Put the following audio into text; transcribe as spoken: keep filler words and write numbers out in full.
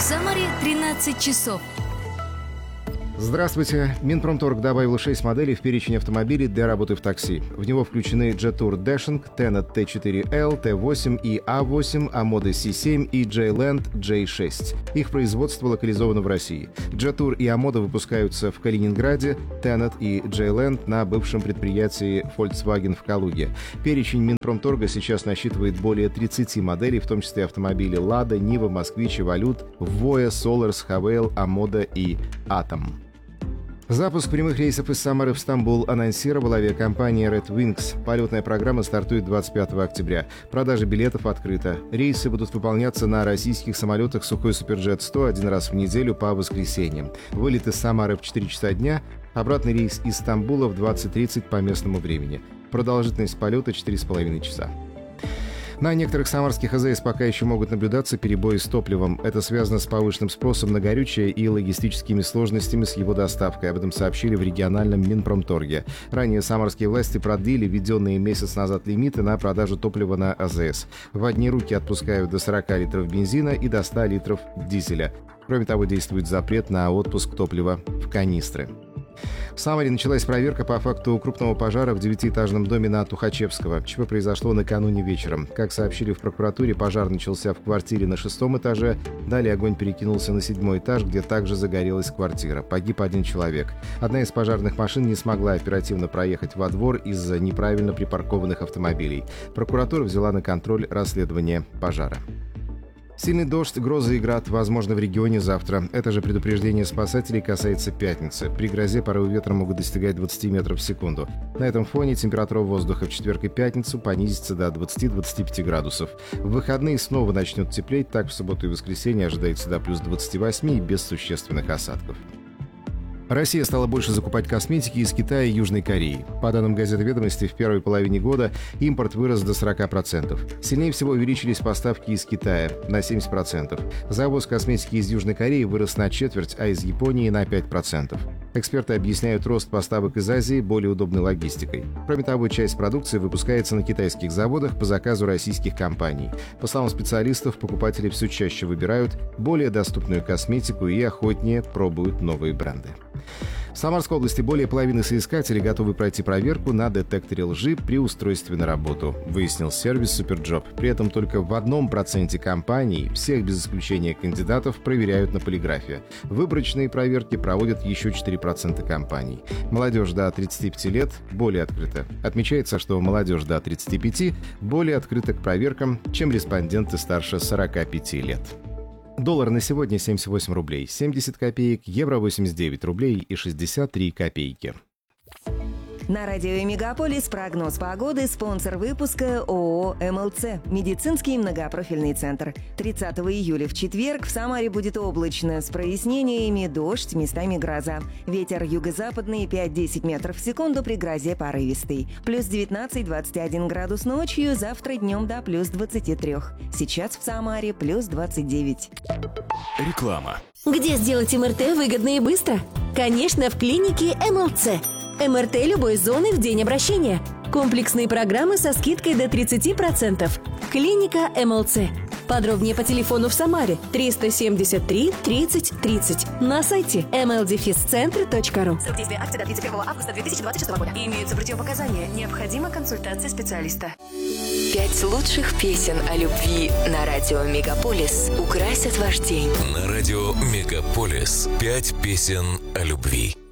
Самаре тринадцать часов. Здравствуйте. Минпромторг добавил шесть моделей в перечень автомобилей для работы в такси. В него включены Jetour Dashing, Tenet ти четыре эл, ти восемь и а восемь, Amoda си семь и J-Land джей шесть. Их производство локализовано в России. Jetour и Amoda выпускаются в Калининграде, Tenet и J-Land на бывшем предприятии Volkswagen в Калуге. Перечень Минпромторга сейчас насчитывает более тридцати моделей, в том числе автомобили Lada, Niva, Moskvich, Evolute, Voya, Solars, Havail, Amoda и Atom. Запуск прямых рейсов из Самары в Стамбул анонсировала авиакомпания Red Wings. Полетная программа стартует двадцать пятого октября. Продажа билетов открыта. Рейсы будут выполняться на российских самолетах Сухой Суперджет сто один раз в неделю по воскресеньям. Вылет из Самары в четыре часа дня, обратный рейс из Стамбула в двадцать тридцать по местному времени. Продолжительность полета четыре с половиной часа. На некоторых самарских АЗС пока еще могут наблюдаться перебои с топливом. Это связано с повышенным спросом на горючее и логистическими сложностями с его доставкой. Об этом сообщили в региональном Минпромторге. Ранее самарские власти продлили введенные месяц назад лимиты на продажу топлива на АЗС. В одни руки отпускают до сорока литров бензина и до ста литров дизеля. Кроме того, действует запрет на отпуск топлива в канистры. В Самаре началась проверка по факту крупного пожара в девятиэтажном доме на Тухачевского. ЧП произошло накануне вечером. Как сообщили в прокуратуре, пожар начался в квартире на шестом этаже. Далее огонь перекинулся на седьмой этаж, где также загорелась квартира. Погиб один человек. Одна из пожарных машин не смогла оперативно проехать во двор из-за неправильно припаркованных автомобилей. Прокуратура взяла на контроль расследование пожара. Сильный дождь, грозы и град возможно в регионе завтра. Это же предупреждение спасателей касается пятницы. При грозе порывы ветра могут достигать двадцати метров в секунду. На этом фоне температура воздуха в четверг и пятницу понизится до двадцати-двадцати пяти градусов. В выходные снова начнет теплеть, так в субботу и воскресенье ожидается до плюс двадцати восьми и без существенных осадков. Россия стала больше закупать косметики из Китая и Южной Кореи. По данным газеты «Ведомости», в первой половине года импорт вырос до сорока процентов. Сильнее всего увеличились поставки из Китая – на семьдесят процентов. Завоз косметики из Южной Кореи вырос на четверть, а из Японии – на пять процентов. Эксперты объясняют рост поставок из Азии более удобной логистикой. Кроме того, часть продукции выпускается на китайских заводах по заказу российских компаний. По словам специалистов, покупатели все чаще выбирают более доступную косметику и охотнее пробуют новые бренды. В Самарской области более половины соискателей готовы пройти проверку на детекторе лжи при устройстве на работу, выяснил сервис Суперджоп. При этом только в одном проценте компаний всех без исключения кандидатов проверяют на полиграфе. Выборочные проверки проводят еще четыре процента компаний. Молодежь до тридцати пяти лет более открыта. Отмечается, что молодежь до тридцати пяти более открыта к проверкам, чем респонденты старше сорока пяти лет. Доллар на сегодня семьдесят восемь рублей семьдесят копеек, евро восемьдесят девять рублей и шестьдесят три копейки. На радио «Мегаполис» прогноз погоды, спонсор выпуска ООО «МЛЦ» – медицинский многопрофильный центр. тридцатого июля в четверг в Самаре будет облачно, с прояснениями, дождь, местами гроза. Ветер юго-западный пять-десять метров в секунду, при грозе порывистый. Плюс девятнадцать-двадцать один градус ночью, завтра днем до плюс двадцати трёх. Сейчас в Самаре плюс двадцать девять. Реклама. Где сделать эм эр тэ выгодно и быстро? Конечно, в клинике эм эл цэ. эм эр тэ любой зоны в день обращения. Комплексные программы со скидкой до тридцати процентов. Клиника эм эл цэ. Подробнее по телефону в Самаре триста семьдесят три тридцать тридцать. На сайте эм эл дефис центр точка ру. Срок действия акции до тридцать первого августа две тысячи двадцать шестого года. Имеются противопоказания. Необходима консультация специалиста. Пять лучших песен о любви на радио «Мегаполис» украсят ваш день. На радио «Мегаполис» пять песен о любви.